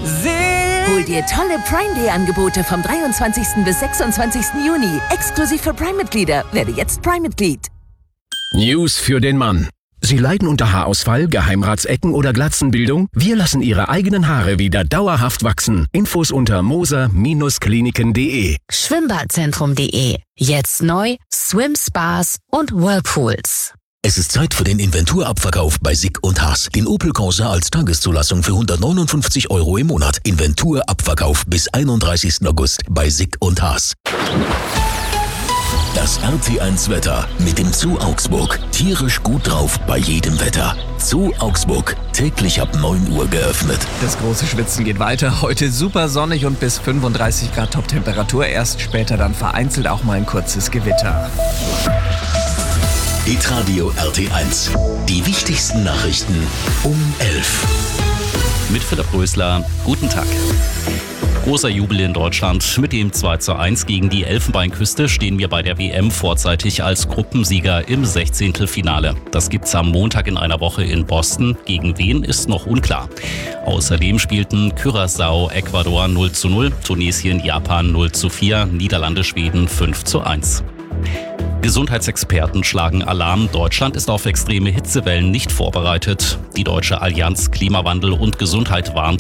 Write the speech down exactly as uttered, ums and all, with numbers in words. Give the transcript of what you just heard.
Hol dir tolle Prime Day Angebote vom dreiundzwanzigsten bis sechsundzwanzigsten Juni. Exklusiv für Prime-Mitglieder. Werde jetzt Prime-Mitglied. News für den Mann. Sie leiden unter Haarausfall, Geheimratsecken oder Glatzenbildung? Wir lassen Ihre eigenen Haare wieder dauerhaft wachsen. Infos unter moser Kliniken punkt de. Schwimmbadzentrum punkt de. Jetzt neu Swim Spas und Whirlpools. Es ist Zeit für den Inventurabverkauf bei Sick und Haas. Den Opel Corsa als Tageszulassung für hundertneunundfünfzig Euro im Monat. Inventurabverkauf bis einunddreißigsten August bei Sick und Haas. Das R T eins Wetter mit dem Zoo Augsburg. Tierisch gut drauf bei jedem Wetter. Zoo Augsburg, täglich ab neun Uhr geöffnet. Das große Schwitzen geht weiter. Heute super sonnig und bis fünfunddreißig Grad Toptemperatur. Erst später dann vereinzelt auch mal ein kurzes Gewitter. Hitradio R T eins. Die wichtigsten Nachrichten um elf. Mit Philipp Rösler. Guten Tag. Großer Jubel in Deutschland. Mit dem zwei zu eins gegen die Elfenbeinküste stehen wir bei der W M vorzeitig als Gruppensieger im Sechzehntelfinale. Das gibt's am Montag in einer Woche in Boston. Gegen wen ist noch unklar. Außerdem spielten Curaçao, Ecuador null zu null, Tunesien, Japan null zu vier, Niederlande, Schweden fünf zu eins. Gesundheitsexperten schlagen Alarm. Deutschland ist auf extreme Hitzewellen nicht vorbereitet. Die Deutsche Allianz Klimawandel und Gesundheit warnt